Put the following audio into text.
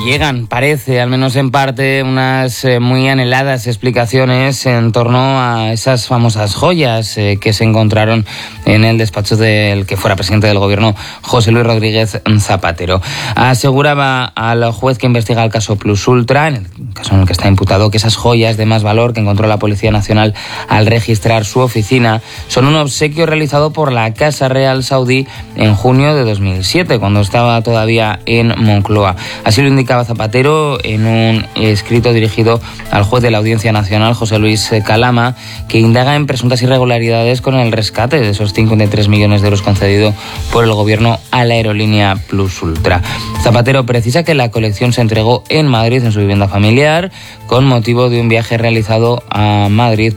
llegan, parece, al menos en parte, unas muy anheladas explicaciones en torno a esas famosas joyas que se encontraron en el despacho del que fuera presidente del gobierno, José Luis Rodríguez Zapatero. Aseguraba al juez que investiga el caso Plus Ultra, en el caso en el que está imputado, que esas joyas de más valor que encontró la Policía Nacional al registrar su oficina son un obsequio realizado por la Casa Real Saudí en junio de 2007, cuando estaba todavía en Moncloa. Así lo indicaba Zapatero en un escrito dirigido al juez de la Audiencia Nacional, José Luis Calama, que indaga en presuntas irregularidades con el rescate de esos 53 millones de euros concedido por el gobierno a la aerolínea Plus Ultra. Zapatero precisa que la colección se entregó en Madrid, en su vivienda familiar, con motivo de un viaje realizado a Madrid